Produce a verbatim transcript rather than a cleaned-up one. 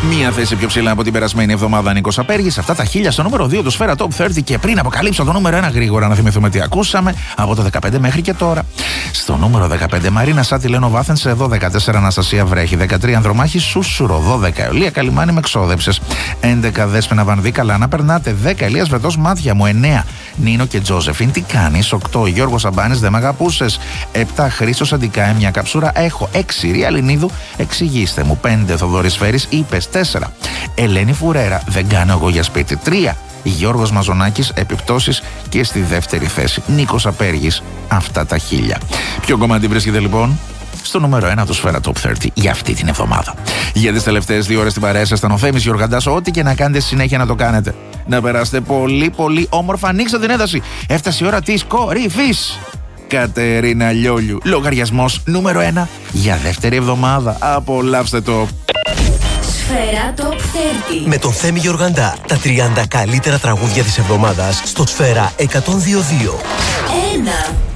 Μία θέση πιο ψηλά από την περασμένη εβδομάδα, Νίκος Απέργης. Αυτά τα χίλια στο νούμερο δύο του Σφαίρα Top τριάντα. Και πριν αποκαλύψω το νούμερο ένα, γρήγορα να θυμηθούμε τι ακούσαμε από το δεκαπέντε μέχρι και τώρα. Στο νούμερο δεκαπέντε, Μαρίνα Σάτι Λένο Βάθενσε εδώ. δεκατέσσερα, Αναστασία Βρέχη. δεκατρία, Ανδρομάχη Σούσουρο. δώδεκα, Ελία Καλιμάνη με ξόδεψες. έντεκα, Δέσποινα Βανδύ. Καλά να περνάτε. δέκα, Ελίας Βρετός Μάτια μου. εννέα, Νίνο και Τζόζεφιν. Τι κάνεις. οκτώ, Γιώργος Αμπάνης. Δεν μ' αγαπούσες. επτά, Χρήστος Αντικάε. Μια καψούρα έχω. έξι, Ρία Λινίδου. Εξηγήστε μου. πέντε, Θοδωρής Φέρης. Είπες. τέσσερα, Ελένη Φουρέρα. Δεν κάνω εγώ για σπίτι. τρία, Γιώργος Μαζονάκης. Επιπτώσεις. Και στη δεύτερη θέση, Νίκος Απέργης. Αυτά τα χίλια. Ποιο κομμάτι βρίσκεται λοιπόν στο νούμερο ένα του Σφαίρα Top τριάντα για αυτή την εβδομάδα? Για τις τελευταίες δύο ώρες στην παρέα σας ήταν ο Θέμης Γιοργαντάς. Ό,τι και να κάνετε, συνέχεια να το κάνετε. Να περάσετε πολύ πολύ όμορφα. Ανοίξτε την ένταση. Έφτασε η ώρα της κορυφής. Κατερίνα Λιόλιου. Λογαριασμός νούμερο ένα για δεύτερη εβδομάδα. Απολαύστε το. Σφαίρα Top τριάντα. Με τον Θέμη Γιοργαντά. Τα τριάντα καλύτερα τραγούδια της εβδομάδας στο Σφαίρα εκατόν δύο κόμμα δύο. ένα.